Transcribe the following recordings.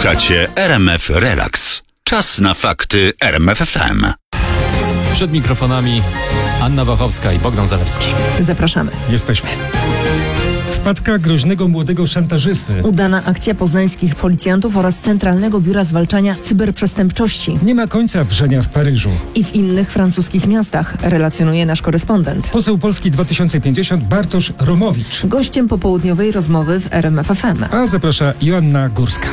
Słuchacie RMF Relax. Czas na fakty RMF FM. Przed mikrofonami Anna Wachowska i Bogdan Zalewski. Zapraszamy. Jesteśmy. Wpadka groźnego młodego szantażysty. Udana akcja poznańskich policjantów oraz Centralnego Biura Zwalczania Cyberprzestępczości. Nie ma końca wrzenia w Paryżu. I w innych francuskich miastach, relacjonuje nasz korespondent. Poseł Polski 2050 Bartosz Romowicz. Gościem popołudniowej rozmowy w RMF FM. A zaprasza Joanna Górska.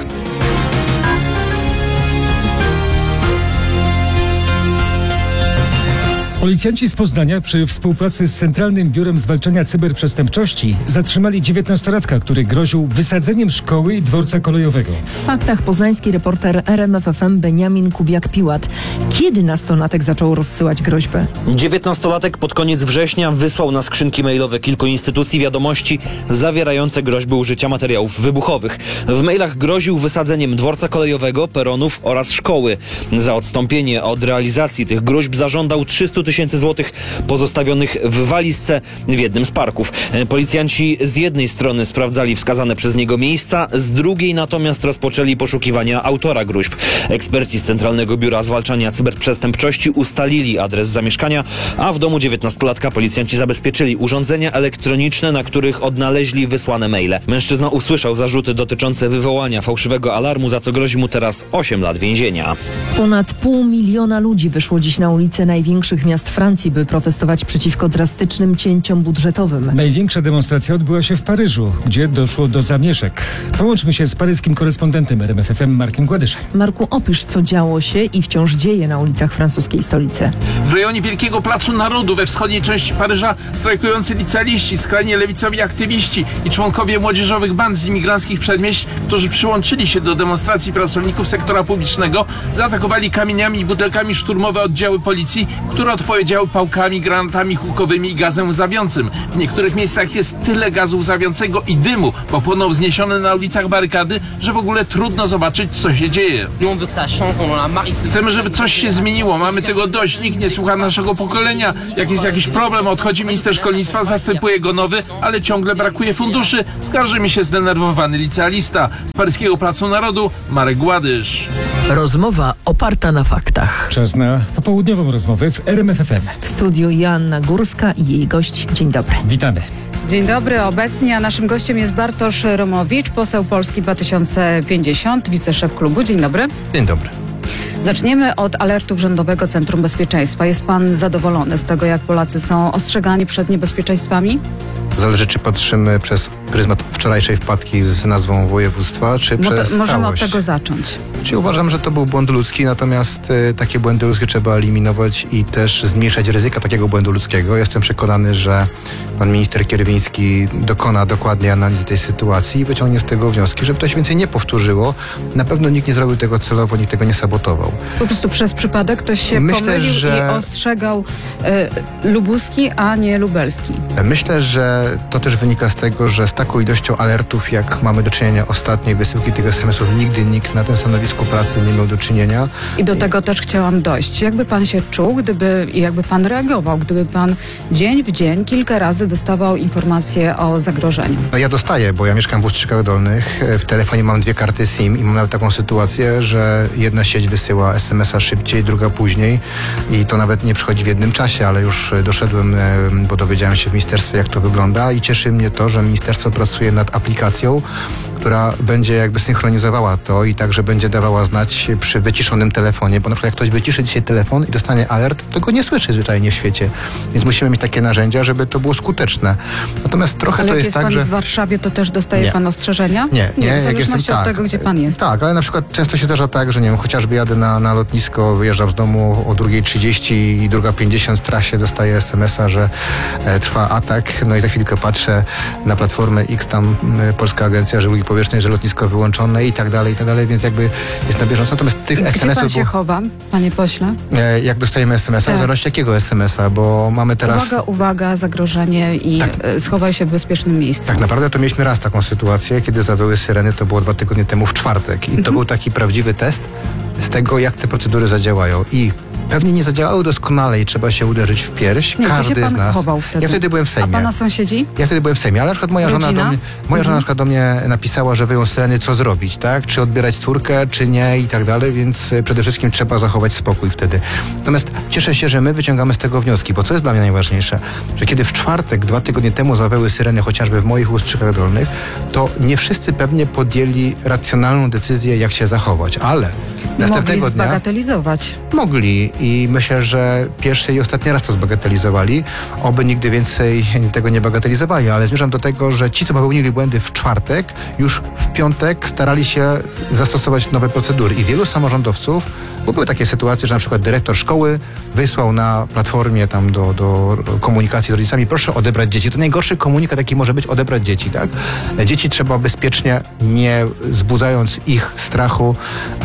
Policjanci z Poznania przy współpracy z Centralnym Biurem Zwalczania Cyberprzestępczości zatrzymali 19-latka, który groził wysadzeniem szkoły i dworca kolejowego. W faktach poznański reporter RMF FM Beniamin Kubiak-Piłat. Kiedy nastolatek zaczął rozsyłać groźbę? 19-latek pod koniec września wysłał na skrzynki mailowe kilku instytucji wiadomości zawierające groźby użycia materiałów wybuchowych. W mailach groził wysadzeniem dworca kolejowego, peronów oraz szkoły. Za odstąpienie od realizacji tych groźb zażądał 300 000 złotych pozostawionych w walizce w jednym z parków. Policjanci z jednej strony sprawdzali wskazane przez niego miejsca, z drugiej natomiast rozpoczęli poszukiwania autora gruźb. Eksperci z Centralnego Biura Zwalczania Cyberprzestępczości ustalili adres zamieszkania, a w domu 19-latka policjanci zabezpieczyli urządzenia elektroniczne, na których odnaleźli wysłane maile. Mężczyzna usłyszał zarzuty dotyczące wywołania fałszywego alarmu, za co grozi mu teraz 8 lat więzienia. Ponad 500 000 ludzi wyszło dziś na ulice największych miast Francji, by protestować przeciwko drastycznym cięciom budżetowym. Największa demonstracja odbyła się w Paryżu, gdzie doszło do zamieszek. Połączmy się z paryskim korespondentem RMF FM Markiem Gładyszem. Marku, opisz, co działo się i wciąż dzieje na ulicach francuskiej stolicy. W rejonie Wielkiego Placu Narodu we wschodniej części Paryża strajkujący licealiści, skrajnie lewicowi aktywiści i członkowie młodzieżowych band z imigranckich przedmieść, którzy przyłączyli się do demonstracji pracowników sektora publicznego, zaatakowali kamieniami i butelkami szturmowe oddziały policji, które odpowiedziały pałkami, granatami hukowymi i gazem łzawiącym. W niektórych miejscach jest tyle gazu łzawiącego i dymu, bo płoną wzniesione na ulicach barykady, że w ogóle trudno zobaczyć, co się dzieje. Chcemy, żeby coś się zmieniło. Mamy tego dość. Nikt nie słucha naszego pokolenia. Jak jest jakiś problem, odchodzi minister szkolnictwa, zastępuje go nowy, ale ciągle brakuje funduszy. Skarży mi się zdenerwowany licealista. Z Paryskiego Placu Narodu Marek Gładysz. Rozmowa oparta na faktach. Czas na popołudniową rozmowę w RMF FM. W studiu Joanna Górska i jej gość. Dzień dobry. Witamy. Dzień dobry, obecnie, a naszym gościem jest Bartosz Romowicz, poseł Polski 2050, wiceszef klubu. Dzień dobry. Dzień dobry. Zaczniemy od alertu Rządowego Centrum Bezpieczeństwa. Jest pan zadowolony z tego, jak Polacy są ostrzegani przed niebezpieczeństwami? Zależy, czy patrzymy przez pryzmat wczorajszej wpadki z nazwą województwa, czy przez Możemy całość. od tego zacząć. Czyli uważam, że to był błąd ludzki, natomiast takie błędy ludzkie trzeba eliminować i też zmniejszać ryzyka takiego błędu ludzkiego. Jestem przekonany, że pan minister Kierwiński dokona dokładnej analizy tej sytuacji i wyciągnie z tego wnioski, żeby to się więcej nie powtórzyło. Na pewno nikt nie zrobił tego celowo, nikt tego nie sabotował. Po prostu przez przypadek ktoś się pomylił i ostrzegał lubuski, a nie lubelski. Myślę, że to też wynika z tego, że z taką ilością alertów, jak mamy do czynienia ostatniej wysyłki tych SMS-ów, nigdy nikt na tym stanowisku pracy nie miał do czynienia. I do tego też chciałam dojść. Jakby pan się czuł, jakby pan reagował, gdyby pan dzień w dzień kilka razy dostawał informacje o zagrożeniu? No ja dostaję, bo ja mieszkam w Ustrzykach Dolnych. W telefonie mam 2 karty SIM i mam nawet taką sytuację, że jedna sieć wysyła SMS-a szybciej, druga później i to nawet nie przychodzi w jednym czasie, ale już doszedłem, bo dowiedziałem się w ministerstwie, jak to wygląda i cieszy mnie to, że ministerstwo pracuje nad aplikacją, która będzie jakby synchronizowała to i także będzie dawała znać przy wyciszonym telefonie, bo na przykład jak ktoś wyciszy dzisiaj telefon i dostanie alert, to go nie słyszy zwyczajnie w świecie. Więc musimy mieć takie narzędzia, żeby to było skuteczne. Natomiast trochę ale to jak jest tak, pan że... w Warszawie, to też dostaje pan ostrzeżenia? Nie, w zależności od tego, gdzie pan jest. Tak, ale na przykład często się zdarza tak, że nie wiem, chociażby jadę na lotnisko, wyjeżdżam z domu o 2:30 i 2:50 w trasie dostaję SMS-a, że trwa atak, no i za chwilkę patrzę na platformę X, tam Polska Agencja Żeglugi Powietrznej, że lotnisko wyłączone i tak dalej, więc jakby jest na bieżąco. Natomiast tych SMS-ów... Gdzie pan się chowa, panie pośle? Jak dostajemy SMS-a, tak. W zależności jakiego SMS-a, bo mamy teraz... Uwaga, zagrożenie i tak. Schowaj się w bezpiecznym miejscu. Tak naprawdę to mieliśmy raz taką sytuację, kiedy zawyły syreny, to było 2 tygodnie temu w czwartek i to był taki prawdziwy test z tego, jak te procedury zadziałają i pewnie nie zadziałały doskonale i trzeba się uderzyć w pierś. Nie, Każdy gdzie się pan z nas. chował wtedy? Ja wtedy byłem w A Sejmie. pana sąsiedzi? Ja wtedy byłem w Sejmie, ale na przykład moja żona na przykład do mnie napisała, że wyją syreny, co zrobić, tak? Czy odbierać córkę, czy nie i tak dalej, więc przede wszystkim trzeba zachować spokój wtedy. Natomiast cieszę się, że my wyciągamy z tego wnioski, bo co jest dla mnie najważniejsze, że kiedy w czwartek, 2 tygodnie temu zawyły syreny chociażby w moich Ustrzykach Dolnych, to nie wszyscy pewnie podjęli racjonalną decyzję, jak się zachować, ale Mogli następnego dnia zbagatelizować. mogli i myślę, że pierwszy i ostatni raz to zbagatelizowali. Oby nigdy więcej tego nie bagatelizowali, ale zmierzam do tego, że ci, co popełnili błędy w czwartek, już w piątek starali się zastosować nowe procedury i wielu samorządowców, bo były takie sytuacje, że na przykład dyrektor szkoły wysłał na platformie tam do komunikacji z rodzicami, proszę odebrać dzieci. To najgorszy komunikat, jaki może być, odebrać dzieci, tak? Dzieci trzeba bezpiecznie, nie wzbudzając ich strachu,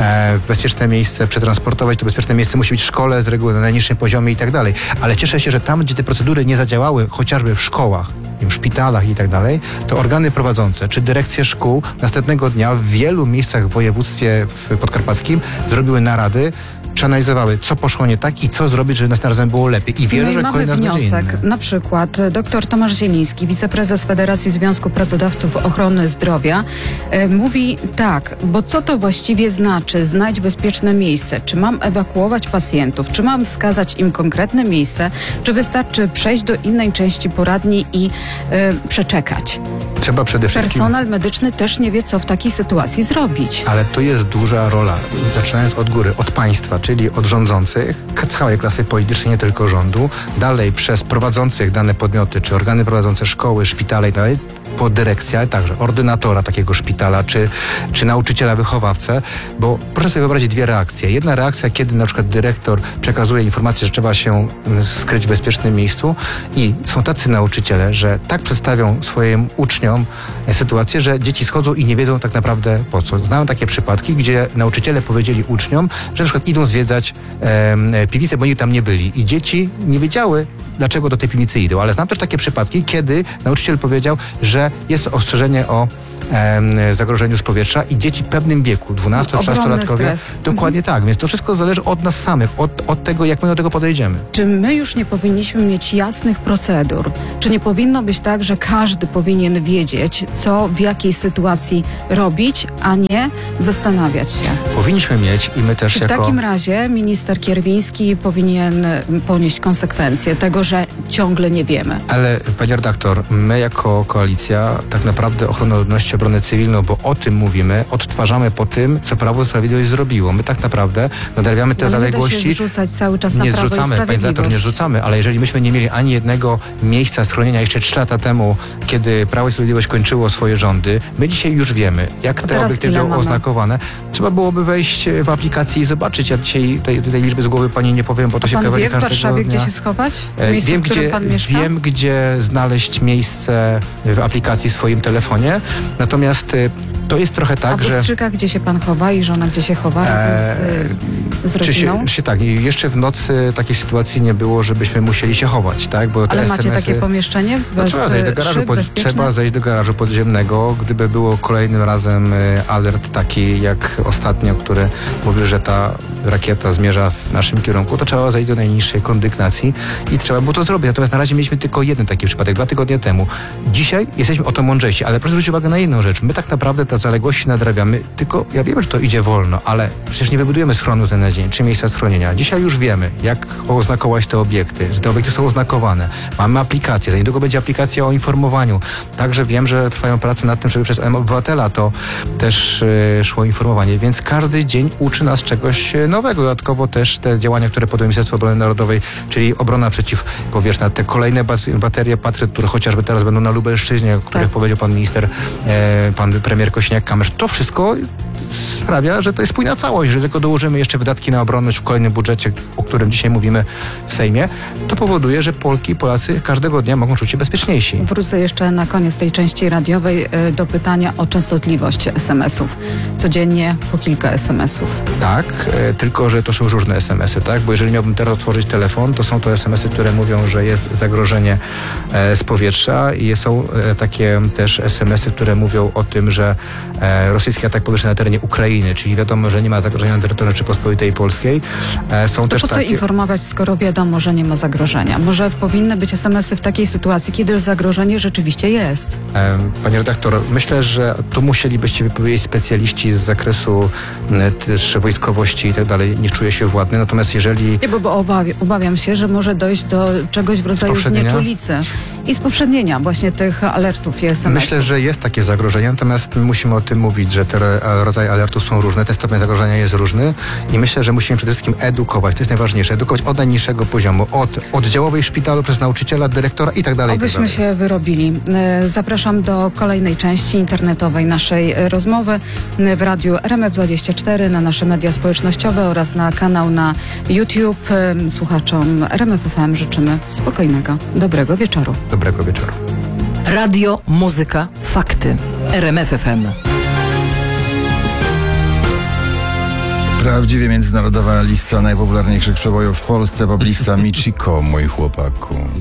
w bezpieczne miejsce przetransportować. To bezpieczne miejsce musi być w szkole, z reguły na najniższym poziomie i tak dalej. Ale cieszę się, że tam, gdzie te procedury nie zadziałały, chociażby w szkołach, w szpitalach i tak dalej, to organy prowadzące, czy dyrekcje szkół następnego dnia w wielu miejscach w województwie podkarpackim zrobiły narady, przeanalizowały, co poszło nie tak i co zrobić, żeby następnym razem było lepiej. I wierzę, No i że mamy kolejny raz będzie wniosek. inny. Na przykład dr Tomasz Zieliński, wiceprezes Federacji Związku Pracodawców Ochrony Zdrowia, mówi tak, bo co to właściwie znaczy znajdź bezpieczne miejsce? Czy mam ewakuować pacjentów? Czy mam wskazać im konkretne miejsce? Czy wystarczy przejść do innej części poradni i przeczekać? Trzeba przede wszystkim... Personel medyczny też nie wie, co w takiej sytuacji zrobić. Ale to jest duża rola, zaczynając od góry, od państwa, czyli od rządzących, całej klasy politycznej, nie tylko rządu, dalej przez prowadzących dane podmioty, czy organy prowadzące szkoły, szpitale i dalej, po dyrekcję, ale także ordynatora takiego szpitala, czy nauczyciela, wychowawcę, bo proszę sobie wyobrazić dwie reakcje. Jedna reakcja, kiedy na przykład dyrektor przekazuje informację, że trzeba się skryć w bezpiecznym miejscu i są tacy nauczyciele, że tak przedstawią swoim uczniom sytuację, że dzieci schodzą i nie wiedzą tak naprawdę po co. Znałem takie przypadki, gdzie nauczyciele powiedzieli uczniom, że na przykład idą zwiedzać piwnicę, bo oni tam nie byli i dzieci nie wiedziały, dlaczego do tej piwnicy idą. Ale znam też takie przypadki, kiedy nauczyciel powiedział, że jest ostrzeżenie o zagrożeniu z powietrza i dzieci w pewnym wieku, 12-13-latkowie. Dokładnie tak, więc to wszystko zależy od nas samych, od tego, jak my do tego podejdziemy. Czy my już nie powinniśmy mieć jasnych procedur? Czy nie powinno być tak, że każdy powinien wiedzieć, co w jakiej sytuacji robić, a nie zastanawiać się? Powinniśmy mieć i my też Czy w jako... takim razie minister Kierwiński powinien ponieść konsekwencje tego, że ciągle nie wiemy? Ale panie redaktor, my jako koalicja tak naprawdę ochronę ludności, obronę cywilną, bo o tym mówimy, odtwarzamy po tym, co Prawo i Sprawiedliwość zrobiło. My tak naprawdę nadrabiamy te zaległości. Nie da się zrzucać cały czas na nie Prawo i zrzucamy, panie Sprawiedliwość. redaktor, nie zrzucamy, ale jeżeli myśmy nie mieli ani jednego miejsca schronienia jeszcze 3 lata temu, kiedy Prawo i Sprawiedliwość kończyło swoje rządy, my dzisiaj już wiemy, jak te teraz obiekty ile były mamy? oznakowane. Trzeba byłoby wejść w aplikację i zobaczyć. Ja dzisiaj tej liczby z głowy pani nie powiem, bo to się Pan kawałek wie w każdego Warszawie, dnia. gdzie się schować? W miejscu, Wiem, w którym pan mieszka? Wiem, gdzie znaleźć miejsce w aplikacji w swoim telefonie. Natomiast to jest trochę tak, A w że... Ustrzykach, gdzie się pan chowa i żona gdzie się chowa razem z rodziną? Tak, i jeszcze w nocy takiej sytuacji nie było, żebyśmy musieli się chować, tak? Bo te Ale macie SMS-y... takie pomieszczenie bez trzeba zejść do garażu, szyb, bezpieczne? trzeba zejść do garażu podziemnego. Gdyby było kolejnym razem alert taki jak ostatnio, który mówił, że ta rakieta zmierza w naszym kierunku, to trzeba zejść do najniższej kondygnacji i trzeba było to zrobić. Natomiast na razie mieliśmy tylko jeden taki przypadek, 2 tygodnie temu. Dzisiaj jesteśmy o to mądrzejsi, ale proszę zwrócić uwagę na jedną rzecz. My tak naprawdę te zaległości nadrabiamy, tylko ja wiem, że to idzie wolno, ale przecież nie wybudujemy schronu ten na dzień, czy miejsca schronienia. Dzisiaj już wiemy, jak oznakować te obiekty, że te obiekty są oznakowane. Mamy aplikację, za niedługo będzie aplikacja o informowaniu. Także wiem, że trwają prace nad tym, żeby przez obywatela to też szło informowanie, więc każdy dzień uczy nas czegoś nowego. Dodatkowo też te działania, które podejmuje Ministerstwo Obrony Narodowej, czyli obrona przeciwpowietrzna, te kolejne baterie Patriot, które chociażby teraz będą na Lubelszczyźnie, o których powiedział pan minister, pan premier Kosiniak-Kamysz. To wszystko sprawia, że to jest spójna całość. Jeżeli tylko dołożymy jeszcze wydatki na obronność w kolejnym budżecie, o którym dzisiaj mówimy w Sejmie, to powoduje, że Polki i Polacy każdego dnia mogą czuć się bezpieczniejsi. Wrócę jeszcze na koniec tej części radiowej do pytania o częstotliwość SMS-ów. Codziennie po kilka SMS-ów. Tak, tylko że to są różne SMS-y, tak? Bo jeżeli miałbym teraz otworzyć telefon, to są to SMS-y, które mówią, że jest zagrożenie z powietrza i są takie też SMS-y, które mówią o tym, że rosyjski atak powietrzny na terenie stronie Ukrainy, czyli wiadomo, że nie ma zagrożenia na terytorium Rzeczypospolitej Polskiej. Są To też po co takie... informować, skoro wiadomo, że nie ma zagrożenia? Może powinny być SMS-y w takiej sytuacji, kiedy zagrożenie rzeczywiście jest? Panie redaktor, myślę, że tu musielibyście wypowiedzieć specjaliści z zakresu też wojskowości i tak dalej. Nie czuję się władny, natomiast jeżeli... Nie, bo obawiam się, że może dojść do czegoś w rodzaju Spowszednienia? znieczulicy i spowszednienia właśnie tych alertów i SMS-ów. Myślę, że jest takie zagrożenie, natomiast my musimy o tym mówić, że te rodzaje alertów są różne, ten stopień zagrożenia jest różny i myślę, że musimy przede wszystkim edukować, to jest najważniejsze, edukować od najniższego poziomu, od oddziałowej szpitalu, przez nauczyciela, dyrektora i tak dalej. Obyśmy się wyrobili. Zapraszam do kolejnej części internetowej naszej rozmowy w radiu RMF24, na nasze media społecznościowe oraz na kanał na YouTube. Słuchaczom RMF FM życzymy spokojnego, dobrego wieczoru. Dobrego wieczoru. Radio, muzyka, fakty. RMF FM. Prawdziwie międzynarodowa lista najpopularniejszych przebojów w Polsce, poblista Michiko, mój chłopaku.